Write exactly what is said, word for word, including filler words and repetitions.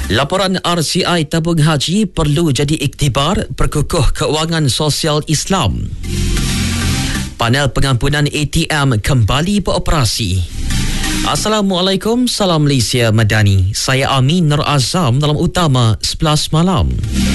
Laporan R C I tabung haji perlu jadi iktibar perkukuh keuangan sosial Islam. Panel pengampunan A T M kembali beroperasi. Assalamualaikum, salam Malaysia Madani. Saya Amin Nur Azam dalam Utama sebelas malam.